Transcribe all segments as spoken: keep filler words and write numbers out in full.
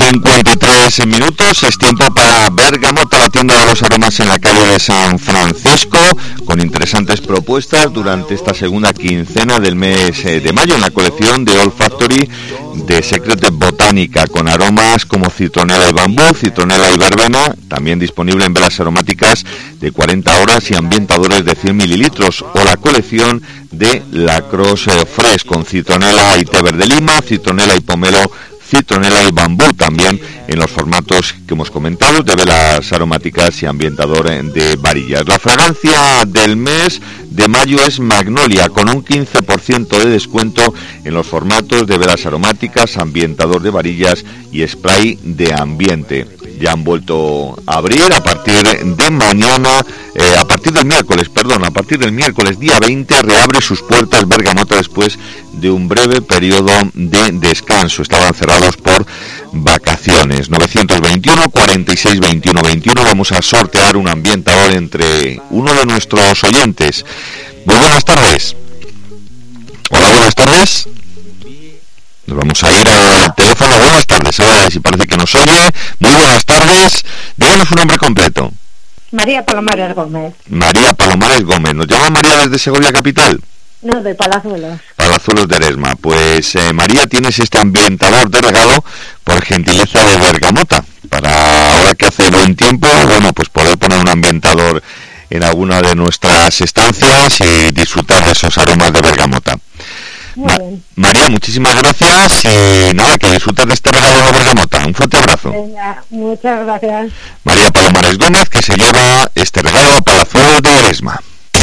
cincuenta y tres minutos, es tiempo para Bergamota, la tienda de los aromas en la calle de San Francisco, con interesantes propuestas durante esta segunda quincena del mes de mayo en la colección de Old Factory de Secret Botánica, con aromas como citronela y bambú, citronela y verbena, también disponible en velas aromáticas de cuarenta horas y ambientadores de cien mililitros, o la colección de La Crosse Fresh con citronela y té verde lima, citronela y pomelo, citronela y bambú, también en los formatos que hemos comentado de velas aromáticas y ambientador de varillas. La fragancia del mes de mayo es Magnolia, con un quince por ciento de descuento en los formatos de velas aromáticas, ambientador de varillas y spray de ambiente. Ya han vuelto a abrir a partir de mañana, eh, a partir del miércoles, perdón, a partir del miércoles día veinte reabre sus puertas Bergamota después de un breve periodo de descanso. Estaban cerrados por vacaciones. novecientos veintiuno, cuarenta y seis, veintiuno, veintiuno. Vamos a sortear un ambientador entre uno de nuestros oyentes. Muy buenas tardes. Hola, buenas tardes. Nos vamos a ir al teléfono. Buenas tardes, a ver si parece que nos oye. Muy buenas tardes. Díganos su nombre completo. María Palomares Gómez. María Palomares Gómez. ¿Nos llama María desde Segovia capital? No, de Palazuelos. Palazuelos de Eresma. Pues eh, María, tienes este ambientador de regalo por gentileza de Bergamota. Para ahora que hace buen tiempo, bueno, pues poder poner un ambientador en alguna de nuestras estancias y disfrutar de esos aromas de Bergamota. Ma- María, muchísimas gracias y nada, que disfrutes de este regalo de Bergamota. Un fuerte abrazo. Venga, muchas gracias. María Palomares Gómez, que se lleva este regalo a Palazuelos de Eresma.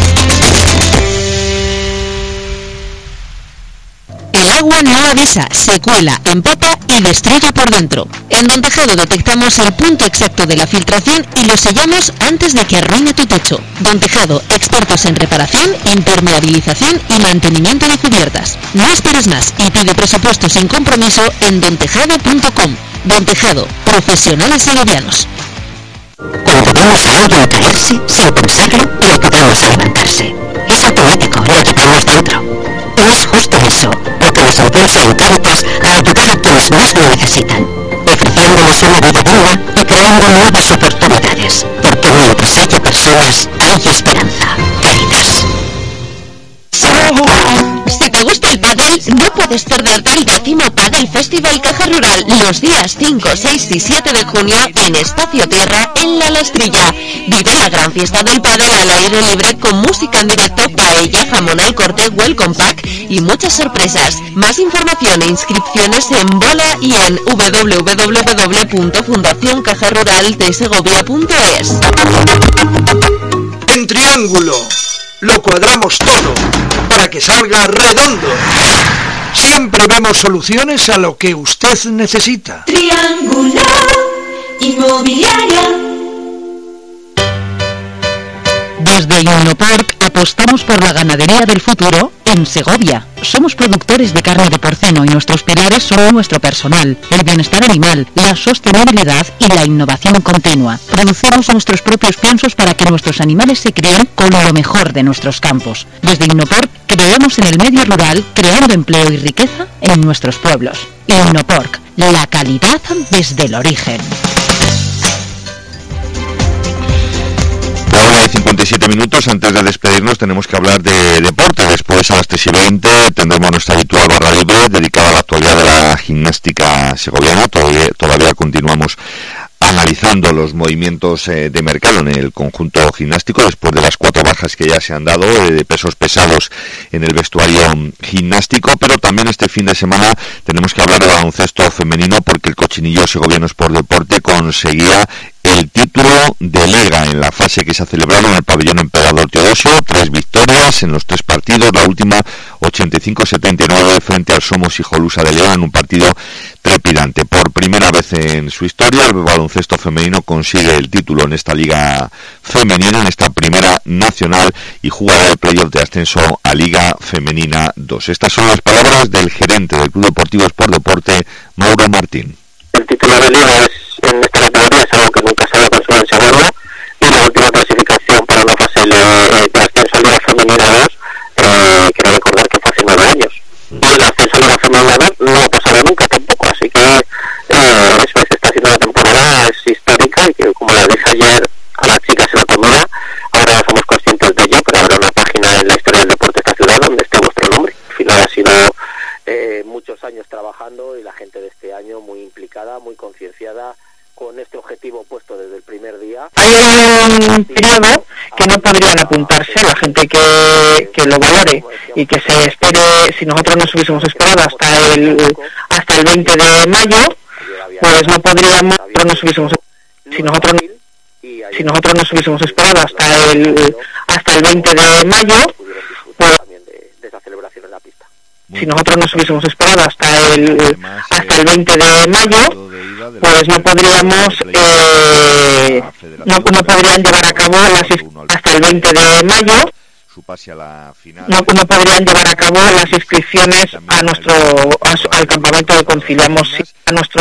El agua no avisa, se cuela, empapa y destruye por dentro. En Don Tejado detectamos el punto exacto de la filtración y lo sellamos antes de que arruine tu techo. Don Tejado, expertos en reparación, impermeabilización y mantenimiento de cubiertas. No esperes más y pide presupuesto sin compromiso en don tejado punto com. Don Tejado, profesionales segovianos. Cuando vemos a alguien caerse, sin pensarlo, le ayudamos a levantarse. Es automático, lo llevamos dentro. Y es justo eso, porque nos impulsa en Cáritas a ayudar a quienes más lo necesitan, ofreciéndoles una vida digna y creando nuevas oportunidades, porque mientras haya personas, hay esperanza. Cáritas. Si te gusta el pádel, no puedes perderte el décimo Pádel Festival Caja Rural los días cinco, seis y siete de junio en Espacio Tierra, en La Lastrilla. Vive la gran fiesta del pádel al aire libre con música en directo, paella, jamón al corte, welcome pack y muchas sorpresas. Más información e inscripciones en Bola y en doble u doble u doble u punto fundación caja rural de segovia punto es. En Triángulo lo cuadramos todo para que salga redondo. Siempre vemos soluciones a lo que usted necesita. Triángulo Inmobiliaria. Desde Innoporc apostamos por la ganadería del futuro en Segovia. Somos productores de carne de porcino y nuestros pilares son nuestro personal, el bienestar animal, la sostenibilidad y la innovación continua. Producimos nuestros propios piensos para que nuestros animales se críen con lo mejor de nuestros campos. Desde Innoporc creemos en el medio rural, creando empleo y riqueza en nuestros pueblos. Innoporc, la calidad desde el origen. cincuenta y siete minutos. Antes de despedirnos tenemos que hablar de deporte. Después a las tres y veinte tendremos nuestra habitual barra libre dedicada a la actualidad de la gimnástica segoviana. Todavía, todavía continuamos analizando los movimientos eh, de mercado en el conjunto gimnástico después de las cuatro bajas que ya se han dado eh, de pesos pesados en el vestuario gimnástico, pero también este fin de semana tenemos que hablar de baloncesto femenino porque el Cochinillo Segoviano Sport Deporte conseguía el título de liga en la fase que se ha celebrado en el pabellón Emperador Teodosio. Tres victorias en los tres partidos, la última ochenta y cinco setenta y nueve frente al Somos Hijolusa de León en un partido trepidante. Por primera vez en su historia el baloncesto femenino consigue el título en esta liga femenina, en esta primera nacional, y jugará el playoff de ascenso a Liga Femenina dos. Estas son las palabras del gerente del Club Deportivo Sport Deporte, Mauro Martín. El título de liga es, en esta categoría es algo que nunca se había conseguido en Segovia, y la última clasificación para la fase de, de ascenso a Liga Femenina dos, eh, quiero recordar que fue hace nueve años. Y el ascenso a Liga Femenina dos no ha pasado nunca tampoco, así que eh, eso es, este año, muy implicada, muy concienciada, con este objetivo puesto desde el primer día. Hay un periodo que no podrían apuntarse la gente que, que lo valore y que se espere. Si nosotros nos hubiésemos esperado hasta el hasta el veinte de mayo, pues no podríamos, nos hubiésemos si nosotros si nosotros nos hubiésemos esperado hasta el hasta el veinte de mayo, pues también de, de esa celebración en la pista. Si nosotros nos hubiésemos esperado hasta el hasta el veinte de mayo, pues no podríamos eh, no, no podrían llevar a cabo las hasta el veinte de mayo su pase a la final. No, no podrían llevar a cabo las inscripciones a nuestro a su, al campamento de Conciliamos a nuestro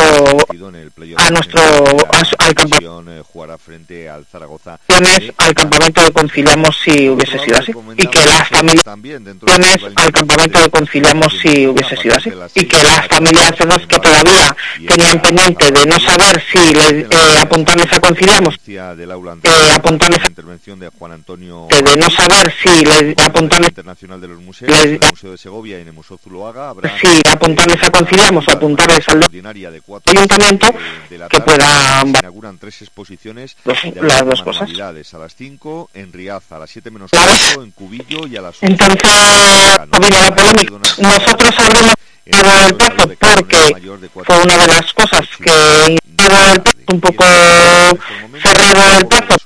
a nuestro a su, al campamento jugará frente al Zaragoza al campamento de Conciliamos si hubiese sido así y que las familias al campamento de Conciliamos si hubiese sido así y que las familias que todavía tenían pendiente de no saber si les, eh, apuntarles a Conciliamos eh, apuntarles a intervención de Juan Antonio de no saber si les apuntarles internacional de los museos en el Museo de Segovia y en el Museo Zuloaga habrá sí apuntarles a Conciliamos o apuntarles al ordinaria de cuatro ayuntamiento de la que tarde, puedan se inauguran tres exposiciones dos, de las dos cosas manualidades a las cinco en Riaz, a las siete menos cuarto en Cubillo y a las ocho entonces viene la polémica. Nosotros habremos cerrado el plazo porque fue una de las cosas que un poco cerrado el plazo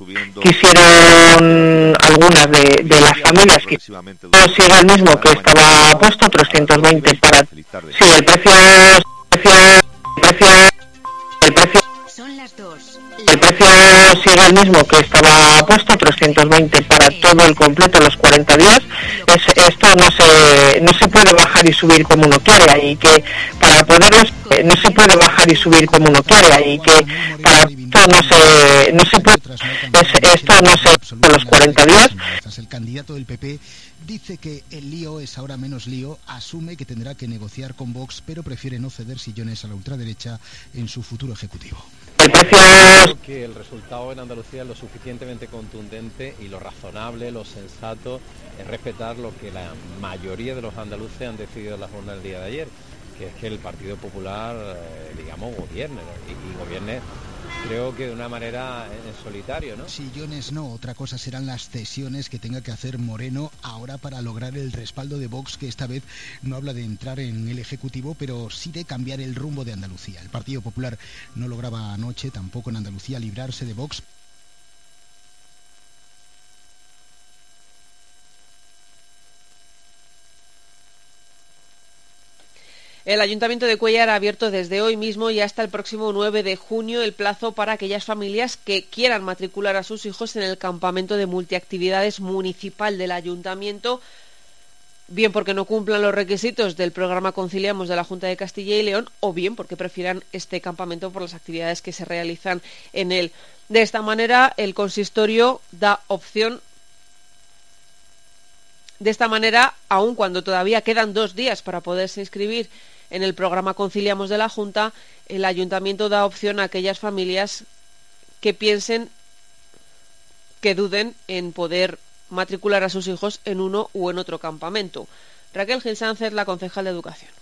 quisieron algunas de, de las familias que no sigue el mismo que estaba puesto trescientos veinte para sí el precio el precio el precio Son las dos. el precio sigue el mismo que estaba puesto trescientos veinte para todo el completo los cuarenta días. Es, esto no se no se puede bajar y subir como uno quiere y que para poderlos no se puede bajar y subir como uno quiere y que para esto no se no se puede es, esto no se por los cuarenta días. El candidato del P P dice que el lío es ahora menos lío, asume que tendrá que negociar con Vox, pero prefiere no ceder sillones a la ultraderecha en su futuro ejecutivo. El precio Creo que el resultado en Andalucía es lo suficientemente contundente y lo razonable, lo sensato es respetar lo que la mayoría de los andaluces han decidido en la jornada del día de ayer, que es que el Partido Popular, eh, digamos, gobierne y, y gobierne, creo que de una manera en solitario, ¿no? Sillones no, otra cosa serán las cesiones que tenga que hacer Moreno ahora para lograr el respaldo de Vox, que esta vez no habla de entrar en el Ejecutivo, pero sí de cambiar el rumbo de Andalucía. El Partido Popular no lograba anoche, tampoco en Andalucía, librarse de Vox. El Ayuntamiento de Cuéllar ha abierto desde hoy mismo y hasta el próximo nueve de junio el plazo para aquellas familias que quieran matricular a sus hijos en el campamento de multiactividades municipal del Ayuntamiento, bien porque no cumplan los requisitos del programa Conciliamos de la Junta de Castilla y León o bien porque prefieran este campamento por las actividades que se realizan en él. De esta manera, el consistorio da opción De esta manera, aun cuando todavía quedan dos días para poderse inscribir en el programa Conciliamos de la Junta, el Ayuntamiento da opción a aquellas familias que piensen, que duden en poder matricular a sus hijos en uno u en otro campamento. Raquel Gil Sánchez, la concejal de Educación.